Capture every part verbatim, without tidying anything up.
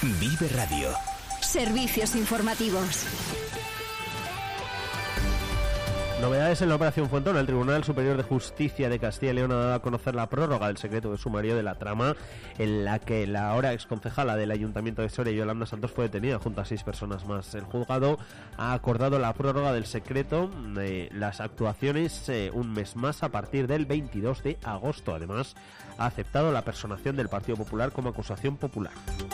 Vive Radio. Servicios informativos. Novedades en la Operación Fuentón. El Tribunal Superior de Justicia de Castilla y León ha dado a conocer la prórroga del secreto de sumario de la trama en la que la ahora exconcejala del Ayuntamiento de Soria, Yolanda Santos, fue detenida junto a seis personas más. El juzgado ha acordado la prórroga del secreto de las actuaciones eh, un mes más a partir del veintidós de agosto. Además, ha aceptado la personación del Partido Popular como acusación popular.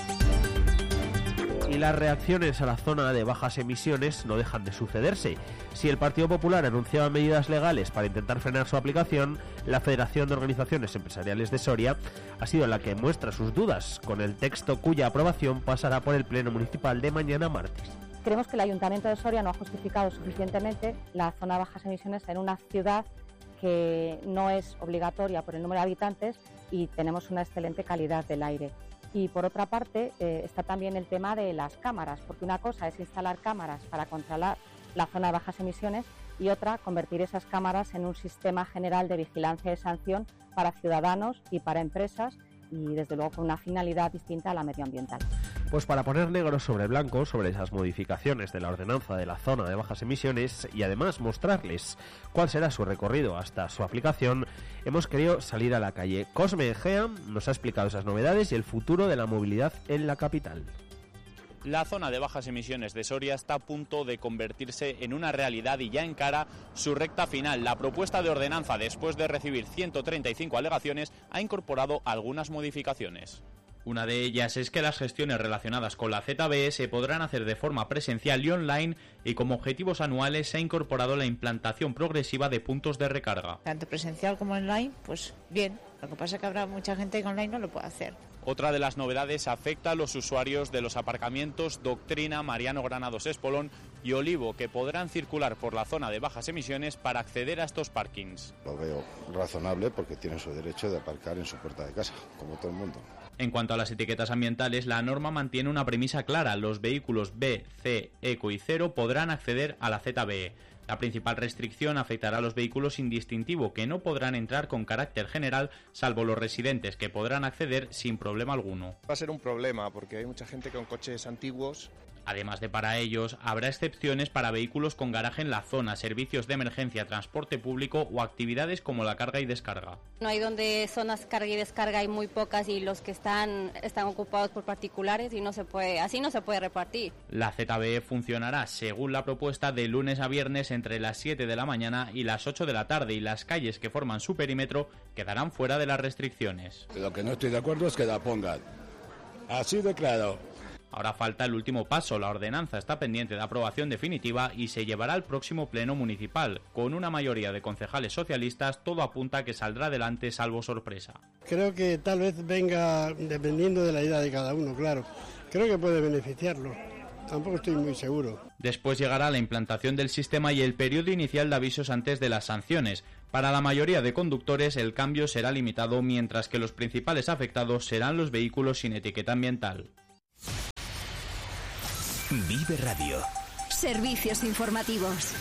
Y las reacciones a la zona de bajas emisiones no dejan de sucederse. Si el Partido Popular anunciaba medidas legales para intentar frenar su aplicación, la Federación de Organizaciones Empresariales de Soria ha sido la que muestra sus dudas con el texto cuya aprobación pasará por el Pleno Municipal de mañana martes. Creemos que el Ayuntamiento de Soria no ha justificado suficientemente la zona de bajas emisiones en una ciudad que no es obligatoria por el número de habitantes y tenemos una excelente calidad del aire. Y por otra parte eh, está también el tema de las cámaras, porque una cosa es instalar cámaras para controlar la zona de bajas emisiones y otra convertir esas cámaras en un sistema general de vigilancia y sanción para ciudadanos y para empresas y desde luego con una finalidad distinta a la medioambiental. Pues para poner negro sobre blanco sobre esas modificaciones de la ordenanza de la zona de bajas emisiones y además mostrarles cuál será su recorrido hasta su aplicación, hemos querido salir a la calle. Cosme Egea nos ha explicado esas novedades y el futuro de la movilidad en la capital. La zona de bajas emisiones de Soria está a punto de convertirse en una realidad y ya encara su recta final. La propuesta de ordenanza, después de recibir ciento treinta y cinco alegaciones, ha incorporado algunas modificaciones. Una de ellas es que las gestiones relacionadas con la Z B E se podrán hacer de forma presencial y online, y como objetivos anuales se ha incorporado la implantación progresiva de puntos de recarga. Tanto presencial como online, pues bien. Lo que pasa es que habrá mucha gente que online no lo puede hacer. Otra de las novedades afecta a los usuarios de los aparcamientos Doctrina, Mariano Granados Espolón y Olivo, que podrán circular por la zona de bajas emisiones para acceder a estos parkings. Lo veo razonable porque tienen su derecho de aparcar en su puerta de casa, como todo el mundo. En cuanto a las etiquetas ambientales, la norma mantiene una premisa clara: los vehículos B, C, Eco y Cero podrán acceder a la Z B E. La principal restricción afectará a los vehículos sin distintivo, que no podrán entrar con carácter general, salvo los residentes, que podrán acceder sin problema alguno. Va a ser un problema porque hay mucha gente con coches antiguos. Además de para ellos, habrá excepciones para vehículos con garaje en la zona, servicios de emergencia, transporte público o actividades como la carga y descarga. No hay donde zonas carga y descarga, hay muy pocas y los que están están ocupados por particulares y no se puede, así no se puede repartir. La Z B E funcionará, según la propuesta, de lunes a viernes entre las siete de la mañana y las ocho de la tarde, y las calles que forman su perímetro quedarán fuera de las restricciones. Lo que no estoy de acuerdo es que la pongan así de claro. Ahora falta el último paso. La ordenanza está pendiente de aprobación definitiva y se llevará al próximo pleno municipal. Con una mayoría de concejales socialistas, todo apunta a que saldrá adelante, salvo sorpresa. Creo que tal vez venga dependiendo de la idea de cada uno, claro. Creo que puede beneficiarlo. Tampoco estoy muy seguro. Después llegará la implantación del sistema y el periodo inicial de avisos antes de las sanciones. Para la mayoría de conductores el cambio será limitado, mientras que los principales afectados serán los vehículos sin etiqueta ambiental. Vive Radio. Servicios informativos.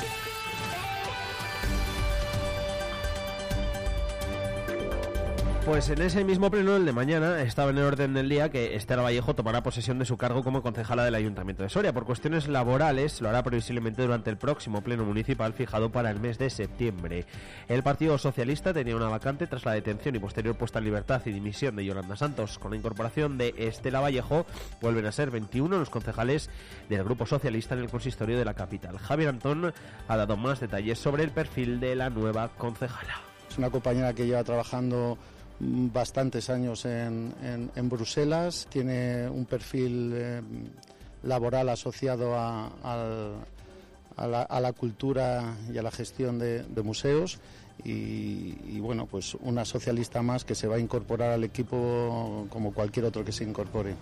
Pues en ese mismo pleno, el de mañana, estaba en el orden del día que Esther Vallejo tomará posesión de su cargo como concejala del Ayuntamiento de Soria. Por cuestiones laborales, lo hará previsiblemente durante el próximo pleno municipal fijado para el mes de septiembre. El Partido Socialista tenía una vacante tras la detención y posterior puesta en libertad y dimisión de Yolanda Santos. Con la incorporación de Estela Vallejo, vuelven a ser veintiuno los concejales del Grupo Socialista en el consistorio de la capital. Javier Antón ha dado más detalles sobre el perfil de la nueva concejala. Es una compañera que lleva trabajando bastantes años en, en, en Bruselas, tiene un perfil eh, laboral asociado a, a, a, la, a la cultura y a la gestión de, de museos y, y bueno, pues una socialista más que se va a incorporar al equipo como cualquier otro que se incorpore.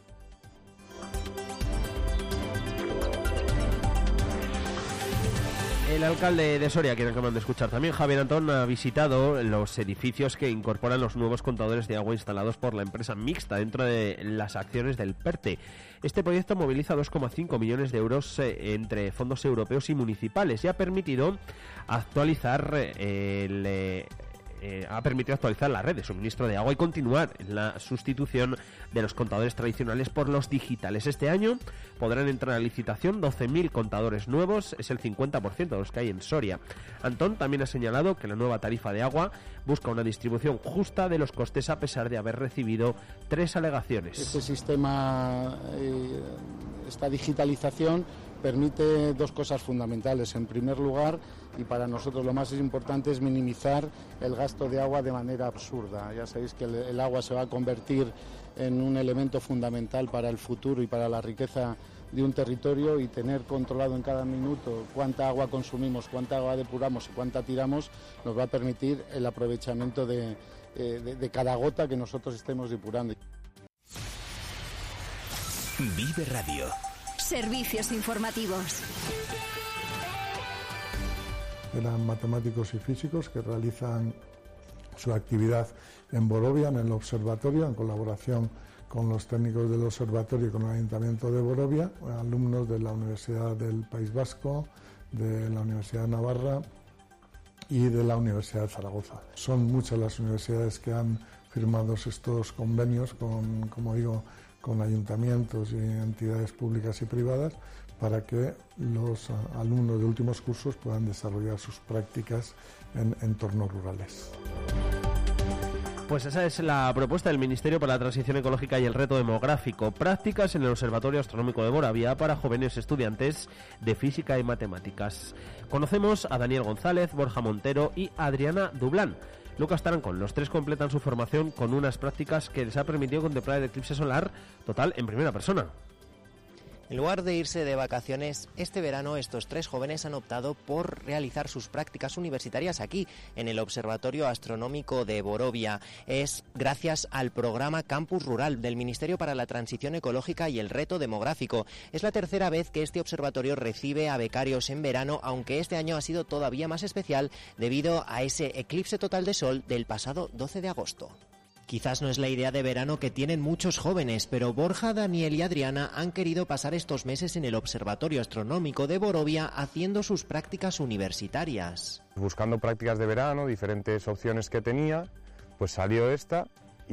El alcalde de Soria, quien acaban de escuchar también, Javier Antón, ha visitado los edificios que incorporan los nuevos contadores de agua instalados por la empresa mixta dentro de las acciones del PERTE. Este proyecto moviliza dos coma cinco millones de euros eh, entre fondos europeos y municipales y ha permitido actualizar eh, el... Eh, eh, ha permitido actualizar la red de suministro de agua y continuar en la sustitución de los contadores tradicionales por los digitales. Este año podrán entrar a licitación doce mil contadores nuevos, es el cincuenta por ciento de los que hay en Soria. Antón también ha señalado que la nueva tarifa de agua busca una distribución justa de los costes a pesar de haber recibido tres alegaciones. Este sistema, eh, esta digitalización permite dos cosas fundamentales. En primer lugar, y para nosotros lo más importante, es minimizar el gasto de agua de manera absurda. Ya sabéis que el, el agua se va a convertir en un elemento fundamental para el futuro y para la riqueza de un territorio, y tener controlado en cada minuto cuánta agua consumimos, cuánta agua depuramos y cuánta tiramos nos va a permitir el aprovechamiento de, eh, de, de cada gota que nosotros estemos depurando. Vive Radio. Servicios informativos. Eran matemáticos y físicos que realizan su actividad en Borovia, en el observatorio, en colaboración con los técnicos del observatorio y con el Ayuntamiento de Borovia, alumnos de la Universidad del País Vasco, de la Universidad de Navarra y de la Universidad de Zaragoza. Son muchas las universidades que han firmado estos convenios con, como digo, con ayuntamientos y entidades públicas y privadas para que los alumnos de últimos cursos puedan desarrollar sus prácticas en entornos rurales. Pues esa es la propuesta del Ministerio para la Transición Ecológica y el Reto Demográfico. Prácticas en el Observatorio Astronómico de Borovia para jóvenes estudiantes de física y matemáticas. Conocemos a Daniel González, Borja Montero y Adriana Dublán. Lucas Tarancón, los tres completan su formación con unas prácticas que les ha permitido contemplar el eclipse solar total en primera persona. En lugar de irse de vacaciones, este verano estos tres jóvenes han optado por realizar sus prácticas universitarias aquí, en el Observatorio Astronómico de Borovia. Es gracias al programa Campus Rural del Ministerio para la Transición Ecológica y el Reto Demográfico. Es la tercera vez que este observatorio recibe a becarios en verano, aunque este año ha sido todavía más especial debido a ese eclipse total de sol del pasado doce de agosto. Quizás no es la idea de verano que tienen muchos jóvenes, pero Borja, Daniel y Adriana han querido pasar estos meses en el Observatorio Astronómico de Borovia haciendo sus prácticas universitarias. Buscando prácticas de verano, diferentes opciones que tenía, pues salió esta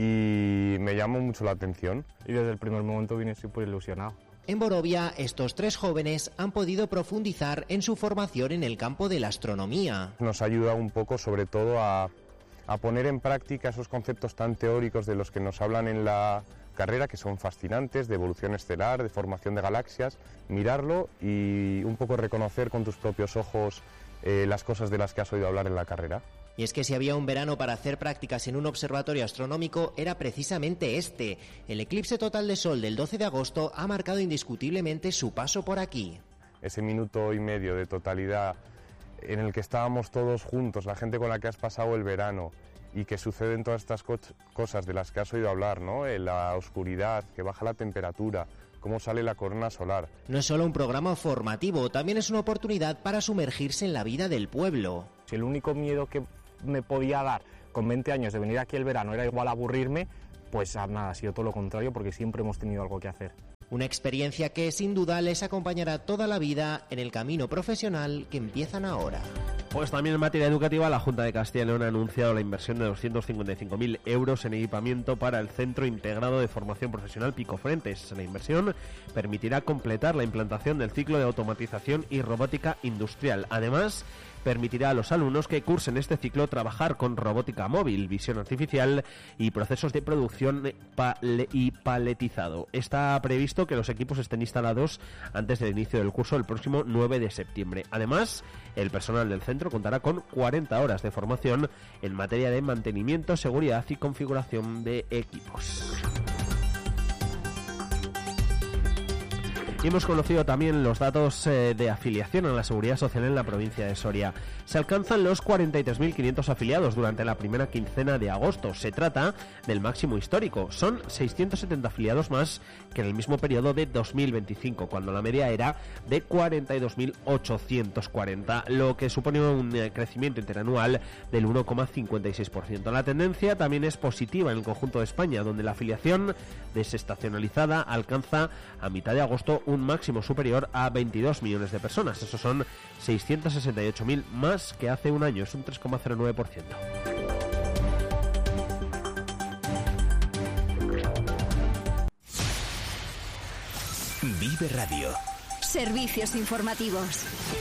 y me llamó mucho la atención. Y desde el primer momento vine súper ilusionado. En Borovia, estos tres jóvenes han podido profundizar en su formación en el campo de la astronomía. Nos ayuda un poco, sobre todo, a... a poner en práctica esos conceptos tan teóricos de los que nos hablan en la carrera, que son fascinantes, de evolución estelar, de formación de galaxias, mirarlo y un poco reconocer con tus propios ojos eh, las cosas de las que has oído hablar en la carrera. Y es que si había un verano para hacer prácticas en un observatorio astronómico, era precisamente este. El eclipse total de sol del doce de agosto ha marcado indiscutiblemente su paso por aquí. Ese minuto y medio de totalidad en el que estábamos todos juntos, la gente con la que has pasado el verano, y que suceden todas estas co- cosas de las que has oído hablar, ¿no? En la oscuridad, que baja la temperatura, cómo sale la corona solar. No es solo un programa formativo, también es una oportunidad para sumergirse en la vida del pueblo. Si el único miedo que me podía dar con veinte años de venir aquí el verano era igual aburrirme, pues nada, ha sido todo lo contrario, porque siempre hemos tenido algo que hacer. Una experiencia que sin duda les acompañará toda la vida en el camino profesional que empiezan ahora. Pues también en materia educativa, la Junta de Castilla y León ha anunciado la inversión de doscientos cincuenta y cinco mil euros en equipamiento para el Centro Integrado de Formación Profesional Picofrentes. La inversión permitirá completar la implantación del ciclo de automatización y robótica industrial. Además, permitirá a los alumnos que cursen este ciclo trabajar con robótica móvil, visión artificial y procesos de producción pale- y paletizado. Está previsto que los equipos estén instalados antes del inicio del curso el próximo nueve de septiembre. Además, el personal del centro contará con cuarenta horas de formación en materia de mantenimiento, seguridad y configuración de equipos. Y hemos conocido también los datos eh, de afiliación a la Seguridad Social en la provincia de Soria. Se alcanzan los cuarenta y tres mil quinientos afiliados durante la primera quincena de agosto. Se trata del máximo histórico. Son seiscientos setenta afiliados más que en el mismo periodo de dos mil veinticinco, cuando la media era de cuarenta y dos mil ochocientos cuarenta, lo que supone un eh, crecimiento interanual del uno coma cincuenta y seis por ciento. La tendencia también es positiva en el conjunto de España, donde la afiliación desestacionalizada alcanza a mitad de agosto un máximo superior a veintidós millones de personas. Esos son seiscientos sesenta y ocho mil más que hace un año, es un tres coma cero nueve por ciento. Vive Radio. Servicios informativos.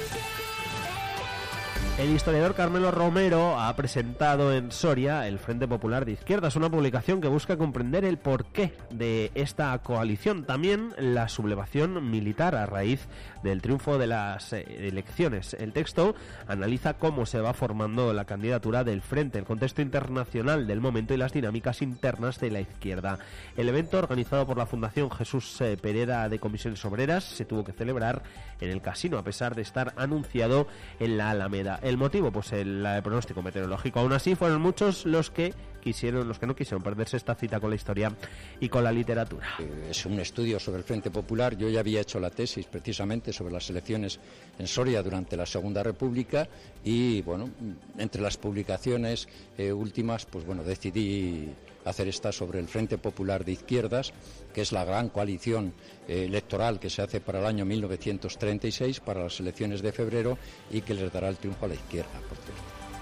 El historiador Carmelo Romero ha presentado en Soria el Frente Popular de Izquierdas, una publicación que busca comprender el porqué de esta coalición, también la sublevación militar a raíz del triunfo de las elecciones. El texto analiza cómo se va formando la candidatura del Frente, el contexto internacional del momento y las dinámicas internas de la izquierda. El evento, organizado por la Fundación Jesús Pereda de Comisiones Obreras, se tuvo que celebrar en el Casino, a pesar de estar anunciado en la Alameda. El motivo, pues el, el pronóstico meteorológico. Aún así, fueron muchos los que quisieron, los que no quisieron perderse esta cita con la historia y con la literatura. Es un estudio sobre el Frente Popular. Yo ya había hecho la tesis precisamente sobre las elecciones en Soria durante la Segunda República y, bueno, entre las publicaciones eh, últimas, pues bueno, decidí hacer esta sobre el Frente Popular de Izquierdas, que es la gran coalición eh, electoral que se hace para el año mil novecientos treinta y seis, para las elecciones de febrero, y que les dará el triunfo a la izquierda, por cierto.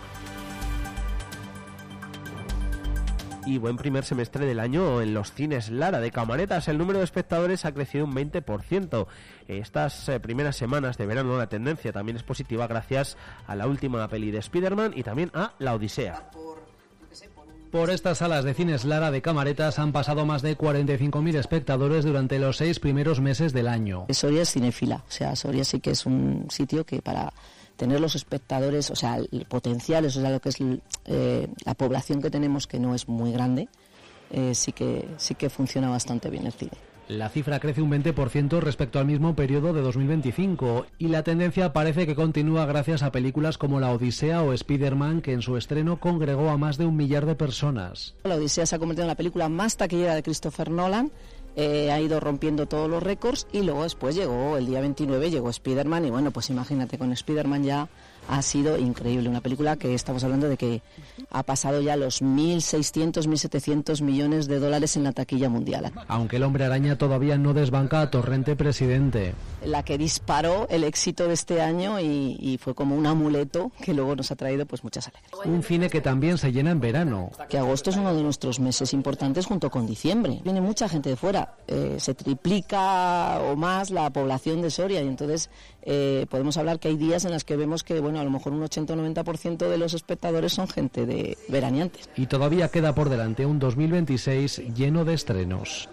Y buen primer semestre del año en los cines Lara de Camaretas. El número de espectadores ha crecido un veinte por ciento. Estas eh, primeras semanas de verano la tendencia también es positiva gracias a la última peli de Spider-Man y también a La Odisea. Por estas salas de cines Lara de Camaretas han pasado más de cuarenta y cinco mil espectadores durante los seis primeros meses del año. Soria es cinéfila, o sea, Soria sí que es un sitio que para tener los espectadores, o sea, el potencial, eso es lo que es eh, la población que tenemos, que no es muy grande, eh, sí que sí que funciona bastante bien el cine. La cifra crece un veinte por ciento respecto al mismo periodo de dos mil veinticinco y la tendencia parece que continúa gracias a películas como La Odisea o Spider-Man, que en su estreno congregó a más de un millar de personas. La Odisea se ha convertido en la película más taquillera de Christopher Nolan. Eh, ha ido rompiendo todos los récords y luego después llegó el día veintinueve, llegó Spider-Man y bueno, pues imagínate, con Spider-Man ya ha sido increíble, una película que estamos hablando de que ha pasado ya los mil seiscientos, mil setecientos millones de dólares en la taquilla mundial. Aunque El Hombre Araña todavía no desbanca a Torrente Presidente. La que disparó el éxito de este año y, y fue como un amuleto que luego nos ha traído pues muchas alegrías. Un cine que también se llena en verano. Que agosto es uno de nuestros meses importantes junto con diciembre. Viene mucha gente de fuera, eh, se triplica o más la población de Soria y entonces eh, podemos hablar que hay días en los que vemos que bueno, a lo mejor un ochenta o noventa por ciento de los espectadores son gente de veraneantes. Y todavía queda por delante un dos mil veintiséis lleno de estrenos.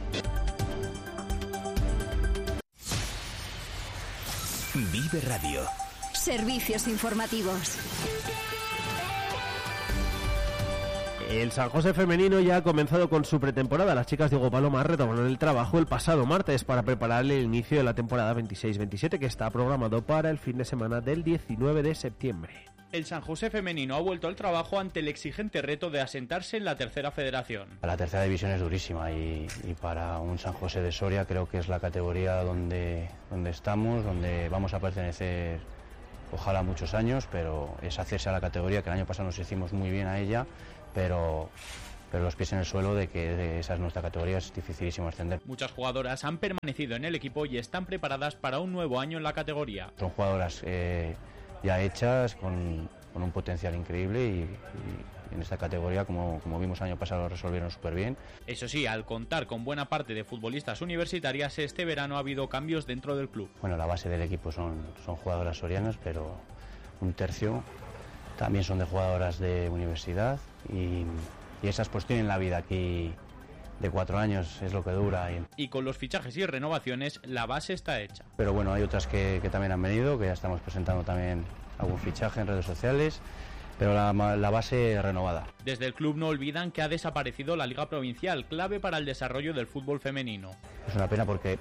Vive Radio. Servicios informativos. El San José femenino ya ha comenzado con su pretemporada. Las chicas de Hugo Paloma retomaron el trabajo el pasado martes para preparar el inicio de la temporada veintiséis veintisiete, que está programado para el fin de semana del diecinueve de septiembre. El San José femenino ha vuelto al trabajo ante el exigente reto de asentarse en la tercera federación. La tercera división es durísima y, y para un San José de Soria creo que es la categoría donde, donde estamos, donde vamos a pertenecer ojalá muchos años, pero es hacerse a la categoría que el año pasado nos hicimos muy bien a ella, pero... pero los pies en el suelo de que de esa es nuestra categoría, es dificilísimo ascender. Muchas jugadoras han permanecido en el equipo y están preparadas para un nuevo año en la categoría. Son jugadoras eh, ya hechas, con, con un potencial increíble y, y en esta categoría, como, como vimos el año pasado, lo resolvieron súper bien. Eso sí, al contar con buena parte de futbolistas universitarias, este verano ha habido cambios dentro del club. Bueno, la base del equipo son, son jugadoras sorianas, pero un tercio también son de jugadoras de universidad y... y esas pues tienen la vida aquí de cuatro años, es lo que dura. Y, y con los fichajes y renovaciones, la base está hecha. Pero bueno, hay otras que, que también han venido, que ya estamos presentando también algún fichaje en redes sociales, pero la, la base renovada. Desde el club no olvidan que ha desaparecido la Liga Provincial, clave para el desarrollo del fútbol femenino. Es una pena porque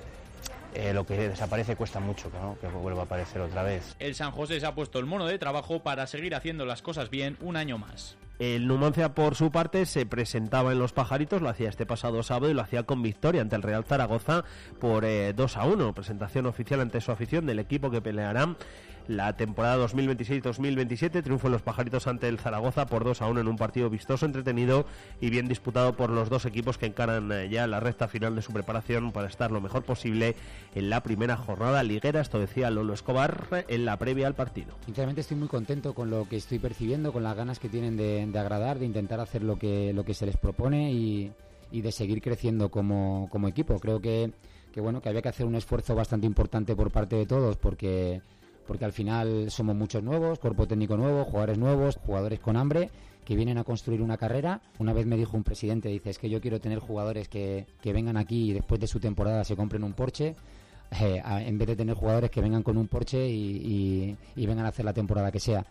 eh, lo que desaparece cuesta mucho, ¿no? Que vuelva a aparecer otra vez. El San José se ha puesto el mono de trabajo para seguir haciendo las cosas bien un año más. El Numancia, por su parte, se presentaba en Los Pajaritos, lo hacía este pasado sábado y lo hacía con victoria ante el Real Zaragoza por eh, dos a uno. Presentación oficial ante su afición del equipo que peleará la temporada dos mil veintiséis dos mil veintisiete. Triunfo en Los Pajaritos ante el Zaragoza por dos a uno en un partido vistoso, entretenido y bien disputado por los dos equipos que encaran eh, ya la recta final de su preparación para estar lo mejor posible en la primera jornada liguera. Esto decía Lolo Escobar en la previa al partido. Sinceramente estoy muy contento con lo que estoy percibiendo, con las ganas que tienen de, de agradar, de intentar hacer lo que, lo que se les propone y, y de seguir creciendo como, como equipo. Creo que que bueno, que había que hacer un esfuerzo bastante importante por parte de todos, porque porque al final somos muchos nuevos, cuerpo técnico nuevo, jugadores nuevos, jugadores con hambre, que vienen a construir una carrera. Una vez me dijo un presidente, dice, es que yo quiero tener jugadores que, que vengan aquí y después de su temporada se compren un Porsche, eh, a, en vez de tener jugadores que vengan con un Porsche y, y, y vengan a hacer la temporada que sea.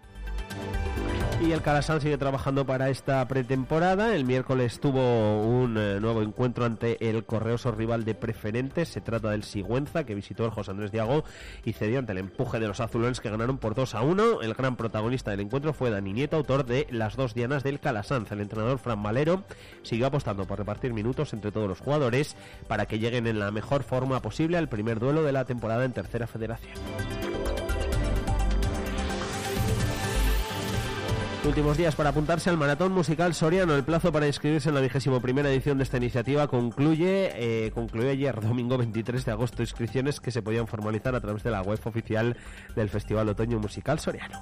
Y el Calasan sigue trabajando para esta pretemporada. El miércoles tuvo un eh, nuevo encuentro ante el correoso rival de Preferentes. Se trata del Sigüenza, que visitó el José Andrés Diago y cedió ante el empuje de los azulones, que ganaron por dos a uno. El gran protagonista del encuentro fue Dani Nieto, autor de las dos dianas del Calasan. El entrenador Fran Valero siguió apostando por repartir minutos entre todos los jugadores para que lleguen en la mejor forma posible al primer duelo de la temporada en Tercera Federación. Últimos días para apuntarse al Maratón Musical Soriano. El plazo para inscribirse en la vigésimo primera edición de esta iniciativa concluye eh, concluyó ayer, domingo veintitrés de agosto. Inscripciones que se podían formalizar a través de la web oficial del Festival Otoño Musical Soriano.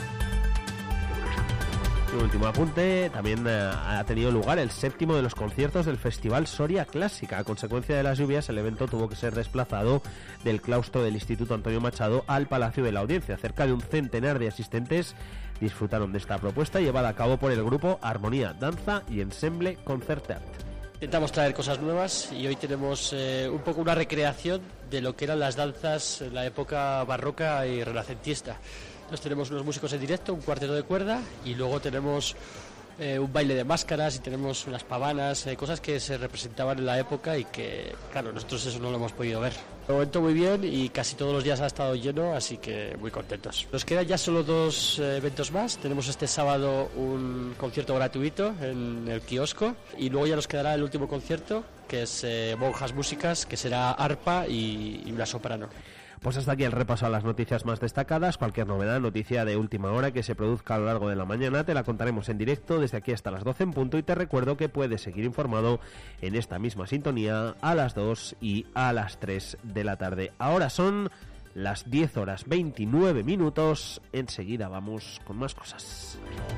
Un último apunte, también eh, ha tenido lugar el séptimo de los conciertos del Festival Soria Clásica. A consecuencia de las lluvias, el evento tuvo que ser desplazado del claustro del Instituto Antonio Machado al Palacio de la Audiencia. Cerca de un centenar de asistentes disfrutaron de esta propuesta llevada a cabo por el grupo Armonía, Danza y Ensemble Concertat. Intentamos traer cosas nuevas y hoy tenemos eh, un poco una recreación de lo que eran las danzas en la época barroca y renacentista. Entonces tenemos unos músicos en directo, un cuarteto de cuerda y luego tenemos eh, un baile de máscaras y tenemos unas pavanas, eh, cosas que se representaban en la época y que, claro, nosotros eso no lo hemos podido ver. De momento muy bien y casi todos los días ha estado lleno, así que muy contentos. Nos quedan ya solo dos eh, eventos más. Tenemos este sábado un concierto gratuito en el kiosco y luego ya nos quedará el último concierto, que es eh, Monjas Músicas, que será arpa y, y una soprano. Pues hasta aquí el repaso a las noticias más destacadas. Cualquier novedad, noticia de última hora que se produzca a lo largo de la mañana, te la contaremos en directo desde aquí hasta las doce en punto, y te recuerdo que puedes seguir informado en esta misma sintonía a las dos y a las tres de la tarde. Ahora son las diez horas veintinueve minutos. Enseguida vamos con más cosas.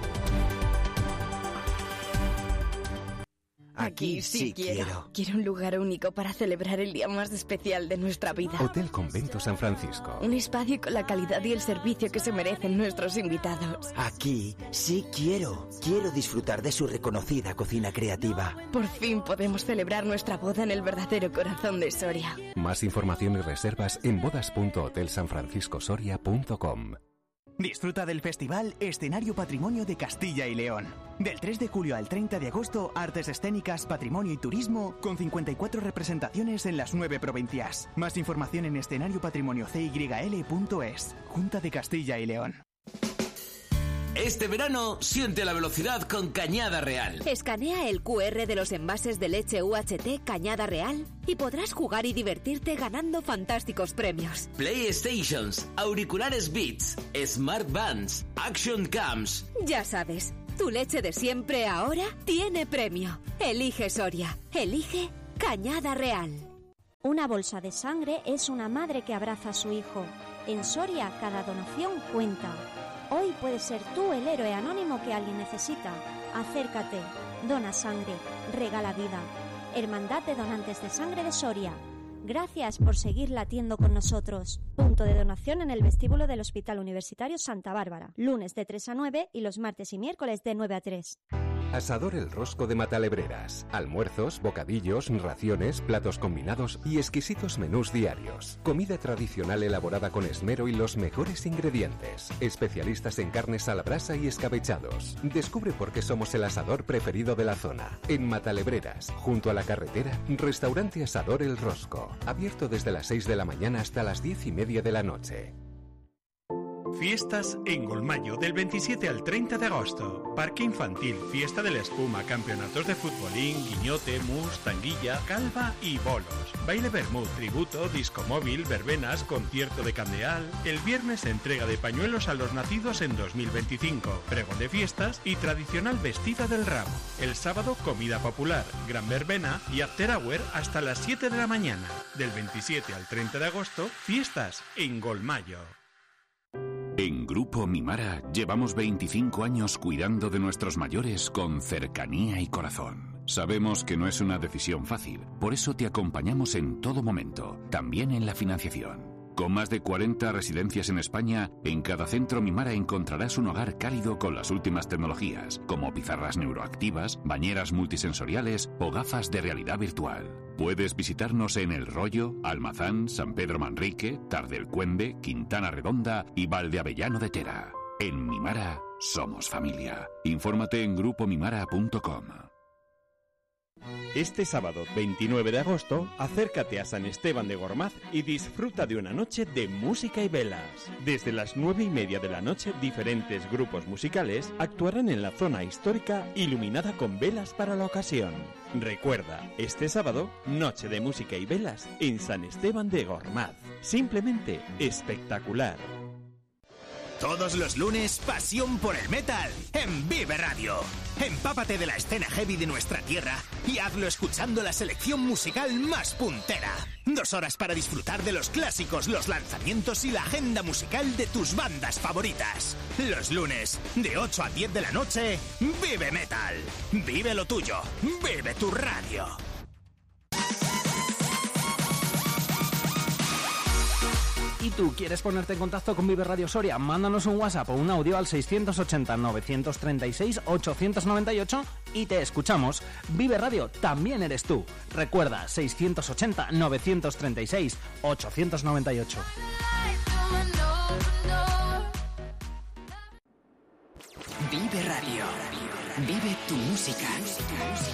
Aquí sí quiero. Quiero un lugar único para celebrar el día más especial de nuestra vida. Hotel Convento San Francisco. Un espacio con la calidad y el servicio que se merecen nuestros invitados. Aquí sí quiero. Quiero disfrutar de su reconocida cocina creativa. Por fin podemos celebrar nuestra boda en el verdadero corazón de Soria. Más información y reservas en bodas punto hotel san francisco soria punto com. Disfruta del festival Escenario Patrimonio de Castilla y León. Del tres de julio al treinta de agosto, artes escénicas, patrimonio y turismo, con cincuenta y cuatro representaciones en las nueve provincias. Más información en escenario patrimonio c y l punto es. Junta de Castilla y León. Este verano, siente la velocidad con Cañada Real. Escanea el cu erre de los envases de leche U H T Cañada Real y podrás jugar y divertirte ganando fantásticos premios. PlayStations, auriculares Beats, Smart Bands, Action Cams. Ya sabes, tu leche de siempre ahora tiene premio. Elige Soria. Elige Cañada Real. Una bolsa de sangre es una madre que abraza a su hijo. En Soria, cada donación cuenta. Hoy puedes ser tú el héroe anónimo que alguien necesita. Acércate, dona sangre, regala vida. Hermandad de Donantes de Sangre de Soria. Gracias por seguir latiendo con nosotros. Punto de donación en el vestíbulo del Hospital Universitario Santa Bárbara. Lunes de tres a nueve y los martes y miércoles de nueve a tres. Asador El Rosco de Matalebreras. Almuerzos, bocadillos, raciones, platos combinados y exquisitos menús diarios. Comida tradicional elaborada con esmero y los mejores ingredientes. Especialistas en carnes a la brasa y escabechados. Descubre por qué somos el asador preferido de la zona. En Matalebreras, junto a la carretera, restaurante Asador El Rosco. Abierto desde las seis de la mañana hasta las diez y media de la noche. Fiestas en Golmayo del veintisiete al treinta de agosto. Parque infantil, fiesta de la espuma, campeonatos de futbolín, guiñote, mus, tanguilla, calva y bolos. Baile vermut, tributo, disco móvil, verbenas, concierto de candeal. El viernes entrega de pañuelos a los nacidos en dos mil veinticinco. Pregón de fiestas y tradicional vestida del ramo. El sábado comida popular, gran verbena y after hour hasta las siete de la mañana. Del veintisiete al treinta de agosto, fiestas en Golmayo. En Grupo Mimara llevamos veinticinco años cuidando de nuestros mayores con cercanía y corazón. Sabemos que no es una decisión fácil, por eso te acompañamos en todo momento, también en la financiación. Con más de cuarenta residencias en España, en cada centro Mimara encontrarás un hogar cálido con las últimas tecnologías, como pizarras neuroactivas, bañeras multisensoriales o gafas de realidad virtual. Puedes visitarnos en El Rollo, Almazán, San Pedro Manrique, Tardelcuende, Quintana Redonda y Valdeavellano de Tera. En Mimara somos familia. Infórmate en grupo mimara punto com. Este sábado veintinueve de agosto, acércate a San Esteban de Gormaz y disfruta de una noche de música y velas. Desde las nueve y media de la noche, diferentes grupos musicales actuarán en la zona histórica iluminada con velas para la ocasión. Recuerda, este sábado, noche de música y velas en San Esteban de Gormaz. Simplemente espectacular. Todos los lunes, pasión por el metal en Vive Radio. Empápate de la escena heavy de nuestra tierra y hazlo escuchando la selección musical más puntera. Dos horas para disfrutar de los clásicos, los lanzamientos y la agenda musical de tus bandas favoritas. Los lunes, de ocho a diez de la noche, Vive Metal. Vive lo tuyo. Vive tu radio. ¿Y tú quieres ponerte en contacto con Vive Radio Soria? Mándanos un WhatsApp o un audio al seiscientos ochenta, novecientos treinta y seis, ochocientos noventa y ocho y te escuchamos. Vive Radio también eres tú. Recuerda, seiscientos ochenta, novecientos treinta y seis, ochocientos noventa y ocho. Vive Radio. Vive tu música.